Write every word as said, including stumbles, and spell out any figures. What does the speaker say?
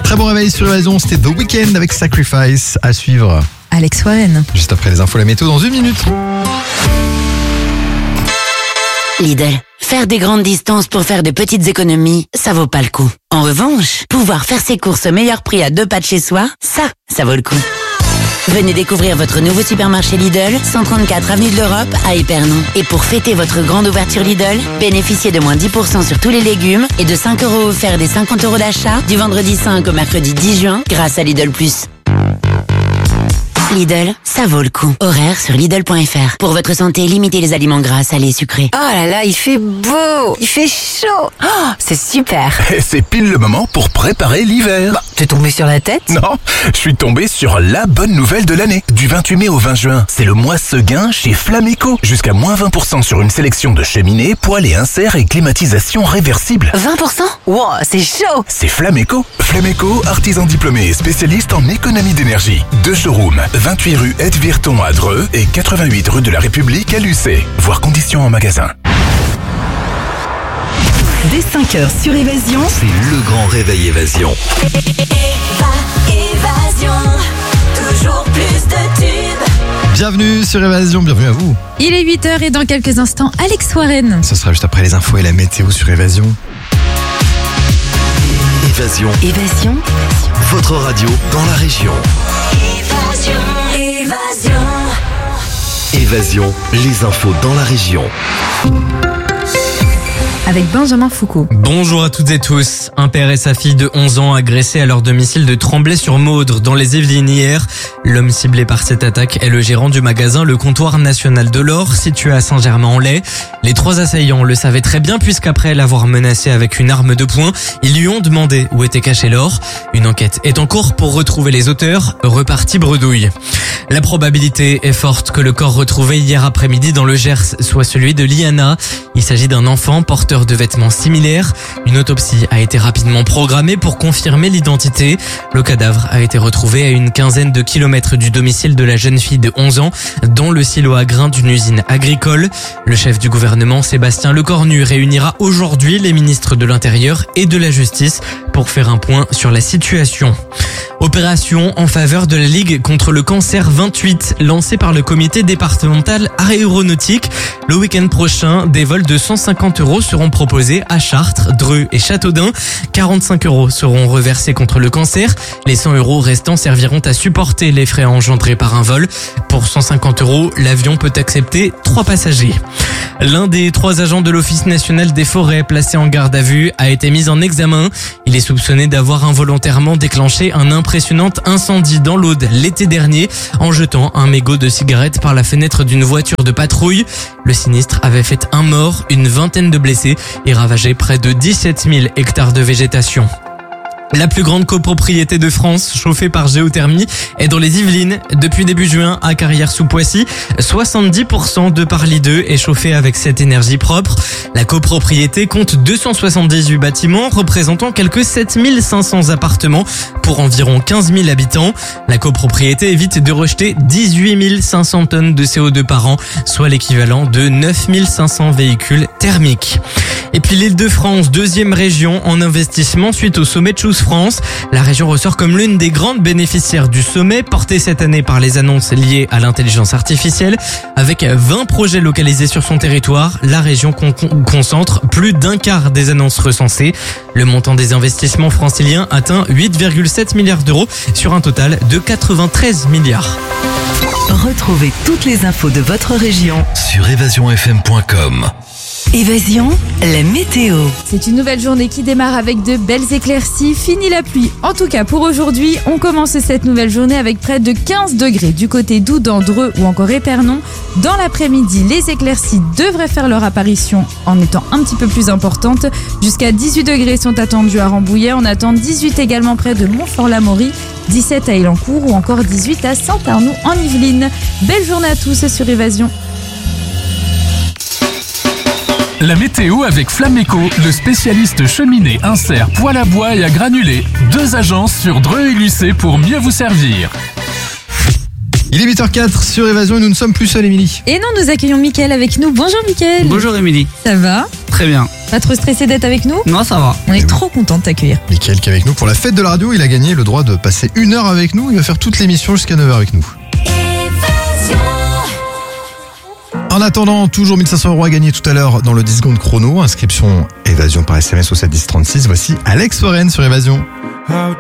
Très bon réveil sur Évasion, c'était The Weeknd avec Sacrifice à suivre. Alex Warren. Juste après les infos, la météo dans une minute. Lidl, faire des grandes distances pour faire de petites économies, ça vaut pas le coup. En revanche, pouvoir faire ses courses au meilleur prix à deux pas de chez soi, ça, ça vaut le coup. Venez découvrir votre nouveau supermarché Lidl, cent trente-quatre avenue de l'Europe à Épernon. Et pour fêter votre grande ouverture Lidl, bénéficiez de moins dix pour cent sur tous les légumes et de cinq euros offerts des cinquante euros d'achat du vendredi cinq au mercredi dix juin grâce à Lidl plus. Lidl, ça vaut le coup. Horaire sur Lidl point F R. Pour votre santé, limitez les aliments gras, salés, sucrés. Oh là là, il fait beau, il fait chaud. Oh, c'est super. Et c'est pile le moment pour préparer l'hiver. Bah, t'es tombé sur la tête? Non, je suis tombé sur la bonne nouvelle de l'année. Du vingt-huit mai au vingt juin, c'est le mois Seguin chez Flameco. Jusqu'à moins vingt pour cent sur une sélection de cheminées, poêles et inserts et climatisation réversible. vingt pour cent? Wow, c'est chaud. C'est Flameco. Flameco, artisan diplômé et spécialiste en économie d'énergie. Deux showrooms, vingt-huit rue Ed-Virton à Dreux et quatre-vingt-huit rue de la République à Lucé. Voir conditions en magasin. Dès cinq heures sur Évasion, c'est le grand réveil Évasion. Évasion, toujours plus de tubes. Bienvenue sur Évasion, bienvenue à vous. Il est huit heures et dans quelques instants, Alex Warren. Ce sera juste après les infos et la météo sur Évasion. Évasion. Évasion, Votre radio dans la région. Évasion, évasion. Évasion, les infos dans la région. Avec Benjamin Foucault. Bonjour à toutes et tous. Un père et sa fille de onze ans agressés à leur domicile de Tremblay-sur-Maudre dans les Yvelines hier. L'homme ciblé par cette attaque est le gérant du magasin Le Comptoir National de l'Or situé à Saint-Germain-en-Laye. Les trois assaillants le savaient très bien puisqu'après l'avoir menacé avec une arme de poing, ils lui ont demandé où était caché l'or. Une enquête est en cours pour retrouver les auteurs. Reparti bredouille. La probabilité est forte que le corps retrouvé hier après-midi dans le Gers soit celui de Liana. Il s'agit d'un enfant porteur de vêtements similaires. Une autopsie a été rapidement programmée pour confirmer l'identité. Le cadavre a été retrouvé à une quinzaine de kilomètres du domicile de la jeune fille de onze ans, dans le silo à grains d'une usine agricole. Le chef du gouvernement, Sébastien Lecornu, réunira aujourd'hui les ministres de l'Intérieur et de la Justice pour faire un point sur la situation. Opération en faveur de la Ligue contre le cancer vingt-huit, lancée par le comité départemental aéronautique. Le week-end prochain, des vols de cent cinquante euros seront proposés à Chartres, Dreux et Châteaudun. quarante-cinq euros seront reversés contre le cancer. Les cent euros restants serviront à supporter les frais engendrés par un vol. Pour cent cinquante euros, l'avion peut accepter trois passagers. L'un des trois agents de l'Office national des forêts placé en garde à vue a été mis en examen. Il est soupçonné d'avoir involontairement déclenché un impressionnant incendie dans l'Aude l'été dernier en jetant un mégot de cigarette par la fenêtre d'une voiture de patrouille. Le sinistre avait fait un mort, une vingtaine de blessés et ravagé près de dix-sept mille hectares de végétation. La plus grande copropriété de France, chauffée par géothermie, est dans les Yvelines. Depuis début juin, à Carrières-sous-Poissy, soixante-dix pour cent de Parly deux est chauffée avec cette énergie propre. La copropriété compte deux cent soixante-dix-huit bâtiments, représentant quelques sept mille cinq cents appartements pour environ quinze mille habitants. La copropriété évite de rejeter dix-huit mille cinq cents tonnes de C O deux par an, soit l'équivalent de neuf mille cinq cents véhicules thermiques. Et puis l'Île-de-France, deuxième région en investissement suite au sommet de Choose France. La région ressort comme l'une des grandes bénéficiaires du sommet, porté cette année par les annonces liées à l'intelligence artificielle. Avec vingt projets localisés sur son territoire, la région con- concentre plus d'un quart des annonces recensées. Le montant des investissements franciliens atteint huit virgule sept milliards d'euros sur un total de quatre-vingt-treize milliards. retrouvez toutes les infos de votre région Sur évasion f m point com. Évasion, la météo. C'est une nouvelle journée qui démarre avec de belles éclaircies. Fini la pluie. En tout cas, pour aujourd'hui, on commence cette nouvelle journée avec près de quinze degrés du côté d'Oudan, Dreux ou encore Épernon. Dans l'après-midi, les éclaircies devraient faire leur apparition en étant un petit peu plus importantes. Jusqu'à dix-huit degrés sont attendus à Rambouillet. On attend dix-huit également près de Montfort-l'Amaury, dix-sept à Élancourt ou encore dix-huit à Saint-Arnoux en Yvelines. Belle journée à tous sur Évasion. La météo avec Flameco, le spécialiste cheminée, insert, poêle à bois et à granulés. Deux agences sur Dreux et Lucé pour mieux vous servir. Il est huit heures quatre sur Évasion et nous ne sommes plus seuls, Émilie. Et non, nous accueillons Mickaël avec nous. Bonjour Mickaël. Bonjour Émilie. Ça va ? Très bien. Pas trop stressé d'être avec nous? Non, ça va. On est Et trop content de t'accueillir. Mickaël qui est avec nous pour la fête de la radio. Il a gagné le droit de passer une heure avec nous. Il va faire toute l'émission jusqu'à neuf heures avec nous. En attendant, toujours mille cinq cents euros à gagner tout à l'heure dans le dix secondes chrono. Inscription Évasion par S M S au sept dix trente-six. Voici Alex Foren sur Évasion.